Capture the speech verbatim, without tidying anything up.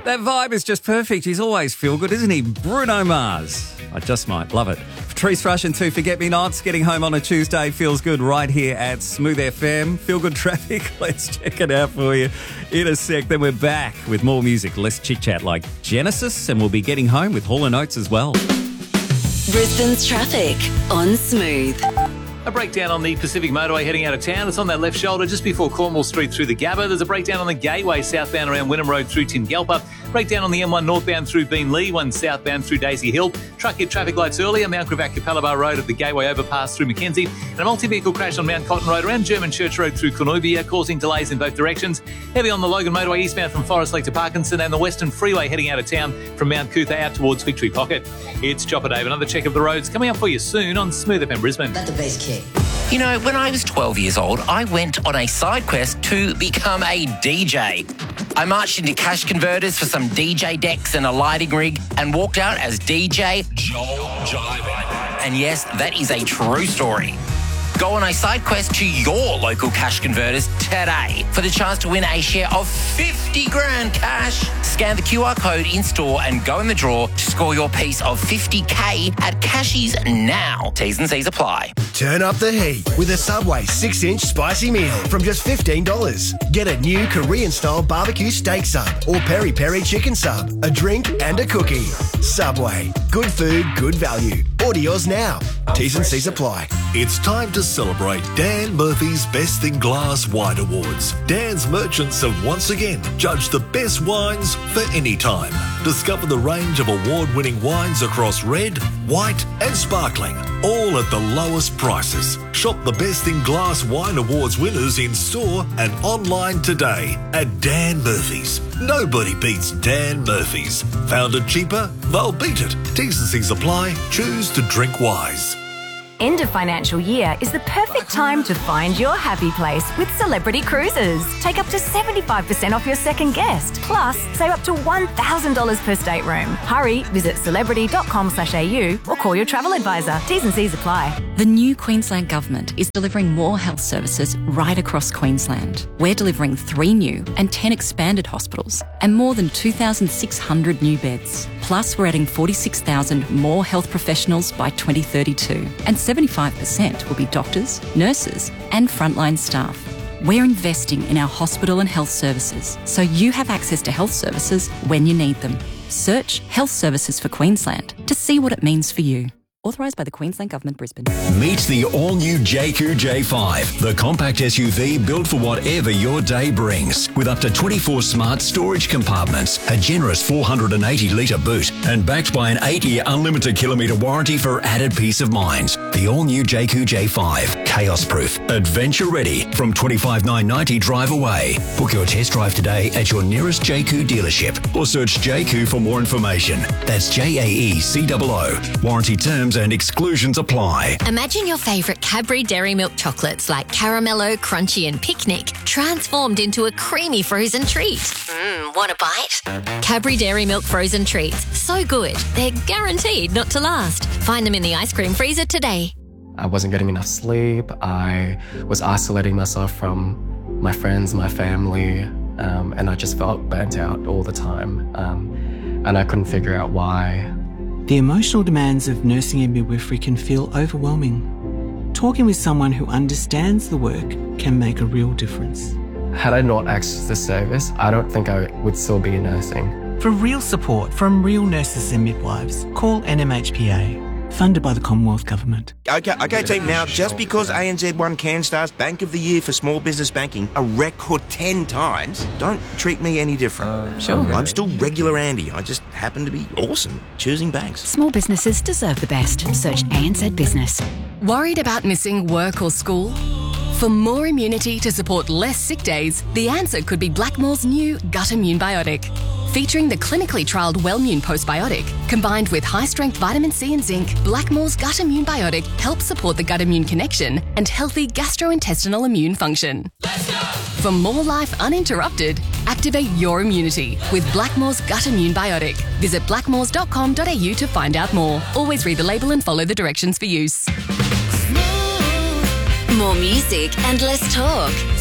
That vibe is just perfect. He's always feel good, isn't he? Bruno Mars. I just might love it. Patrice Rush and Two Forget Me Nots. Getting home on a Tuesday feels good right here at Smooth F M. Feel good traffic. Let's check it out for you in a sec. Then we're back with more music. Less chit chat like Genesis, and we'll be getting home with Hall and Oates as well. Brisbane's traffic on Smooth. A breakdown on the Pacific Motorway heading out of town. It's on that left shoulder just before Cornwall Street through the Gabba. There's a breakdown on the Gateway southbound around Wynnum Road through Tingalpa. Breakdown on the M one northbound through Beenleigh, one southbound through Daisy Hill. Truck hit traffic lights earlier, Mount Gravatt Capalabar Road at the Gateway overpass through Mackenzie. And a multi-vehicle crash on Mount Cotton Road around German Church Road through Cornubia, causing delays in both directions. Heavy on the Logan Motorway eastbound from Forest Lake to Parkinson, and the Western Freeway heading out of town from Mount Cootha out towards Victory Pocket. It's Chopper Dave. Another check of the roads coming up for you soon on Smooth F M Brisbane. Let the bass kick. You know, when I was twelve years old, I went on a side quest to become a D J. I marched into cash converters for some D J decks and a lighting rig and walked out as D J Joel Jivin. And yes, that is a true story. Go on a side quest to your local cash converters today for the chance to win a share of fifty grand cash. Scan the Q R code in store and go in the draw to score your piece of fifty K at Cashies now. T's and C's apply. Turn up the heat with a Subway six inch spicy meal from just fifteen dollars. Get a new Korean-style barbecue steak sub or peri-peri chicken sub, a drink and a cookie. Subway. Good food, good value. Order yours now. T's and C's apply. It's time to celebrate Dan Murphy's Best in Glass Wine Awards. Dan's merchants have once again judged the best wines for any time. Discover the range of award-winning wines across red, white and sparkling, all at the lowest prices. Shop the Best in Glass Wine Awards winners in store and online today at Dan Murphy's. Nobody beats Dan Murphy's. Found it cheaper? They'll beat it. T's and C's apply. Choose to drink wise. End of financial year is the perfect time to find your happy place with Celebrity Cruises. Take up to seventy-five percent off your second guest. Plus, save up to one thousand dollars per stateroom. Hurry, visit celebrity.com slash au or call your travel advisor. T's and C's apply. The new Queensland Government is delivering more health services right across Queensland. We're delivering three new and ten expanded hospitals and more than two thousand six hundred new beds. Plus, we're adding forty-six thousand more health professionals by twenty thirty-two. And seventy-five percent will be doctors, nurses and frontline staff. We're investing in our hospital and health services so you have access to health services when you need them. Search Health Services for Queensland to see what it means for you. Authorised by the Queensland Government, Brisbane. Meet the all-new J Q J five, the compact S U V built for whatever your day brings. With up to twenty-four smart storage compartments, a generous four hundred eighty litre boot, and backed by an eight-year unlimited kilometre warranty for added peace of mind. The all-new J Q J five, chaos-proof, adventure-ready, from twenty-five thousand nine hundred ninety drive away. Book your test drive today at your nearest J Q dealership or search J Q for more information. That's J A E C O O. Warranty terms and exclusions apply. Imagine your favourite Cadbury Dairy Milk chocolates like Caramello, Crunchy and Picnic transformed into a creamy frozen treat. Mmm, want a bite? Cadbury Dairy Milk frozen treats. So good, they're guaranteed not to last. Find them in the ice cream freezer today. I wasn't getting enough sleep. I was isolating myself from my friends, my family, um, and I just felt burnt out all the time. Um, and I couldn't figure out why. The emotional demands of nursing and midwifery can feel overwhelming. Talking with someone who understands the work can make a real difference. Had I not accessed this service, I don't think I would still be nursing. For real support from real nurses and midwives, call N M H P A. Funded by the Commonwealth Government. Okay, okay, team. Now, just because A N Z won CanStar's Bank of the Year for small business banking a record ten times, don't treat me any different. Uh, sure. I'm still regular Andy. I just happen to be awesome choosing banks. Small businesses deserve the best. Search A N Z Business. Worried about missing work or school? For more immunity to support less sick days, the answer could be Blackmore's new Gut Immune Biotic. Featuring the clinically trialled Wellmune Postbiotic, combined with high-strength vitamin C and zinc, Blackmore's Gut Immune Biotic helps support the gut-immune connection and healthy gastrointestinal immune function. Let's go! For more life uninterrupted, activate your immunity with Blackmore's Gut Immune Biotic. Visit blackmores dot com dot a u to find out more. Always read the label and follow the directions for use. More music and less talk.